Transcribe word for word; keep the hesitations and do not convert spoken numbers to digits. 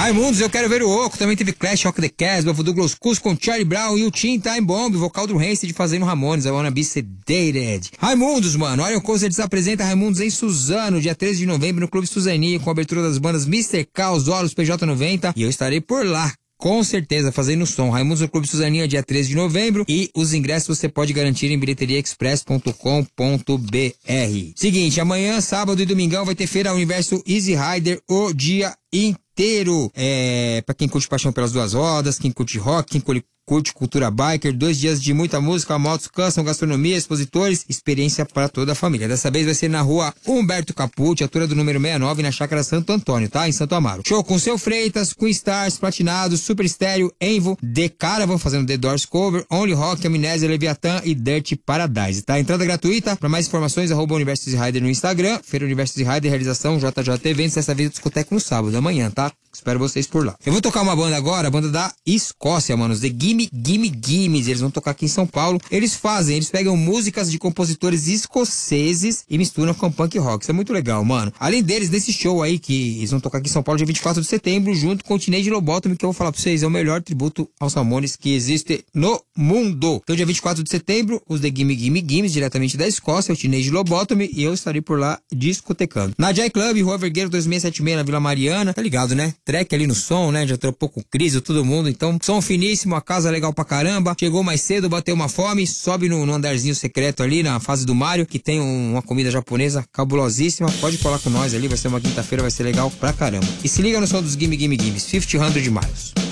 Raimundos, Eu Quero Ver o Oco, também teve Clash Rock the Casbah, Voodoo Glows Cus com Charlie Brown e o Teen Time Bomb, vocal do Rancid fazendo Ramones, I Wanna Be Sedated. Raimundos, mano, Orion Concerts apresenta Raimundos em Suzano, dia treze de novembro no Clube Suzani, com a abertura das bandas mister K, Os Horus, P J noventa, e eu estarei por lá. Com certeza, fazendo som. Raimundos no Clube Suzaninha, dia treze de novembro. E os ingressos você pode garantir em bilheteria express ponto com ponto b r. Seguinte, amanhã, sábado e domingão, vai ter Feira Universo Easy Rider o dia inteiro. É, pra quem curte paixão pelas duas rodas, quem curte rock, quem curte curte cultura biker, dois dias de muita música, motos, custom, gastronomia, expositores, experiência para toda a família. Dessa vez vai ser na rua Humberto Capucci, altura do número sessenta e nove, na Chácara Santo Antônio, tá? Em Santo Amaro. Show com Seu Freitas, Queen Stars, Platinados, Super Estéreo, Envo, The Caravan fazendo The Doors Cover, Only Rock, Amnésia, Leviathan e Dirty Paradise, tá? Entrada gratuita. Para mais informações, arroba Universo Easy Rider no Instagram, Feira Universo Easy Rider, realização J J Eventos, dessa vez discoteca no sábado, amanhã, tá? Espero vocês por lá. Eu vou tocar uma banda agora, a banda da Escócia, mano, os The Gimme Gimme Gimmes. Eles vão tocar aqui em São Paulo. Eles fazem, eles pegam músicas de compositores escoceses e misturam com punk rock. Isso é muito legal, mano. Além deles, desse show aí que eles vão tocar aqui em São Paulo dia vinte e quatro de setembro, junto com o Teenage Lobotomy, que eu vou falar pra vocês, é o melhor tributo aos Ramones que existe no mundo. Então, dia vinte e quatro de setembro, os The Gimme Gimme Gimmes, diretamente da Escócia, o Teenage Lobotomy, e eu estarei por lá discotecando. Na Jai Club, Rua Vergueiro dois seis sete seis, na Vila Mariana. Tá ligado, né? Track ali no som, né? Já tropou com o Cris, todo mundo. Então, som finíssimo, a casa legal pra caramba. Chegou mais cedo, bateu uma fome, sobe no, no andarzinho secreto ali, na fase do Mario, que tem um, uma comida japonesa cabulosíssima. Pode colar com nós ali, vai ser uma quinta-feira, vai ser legal pra caramba. E se liga no som dos Gimme Gimme Gimmes, quinhentos Miles.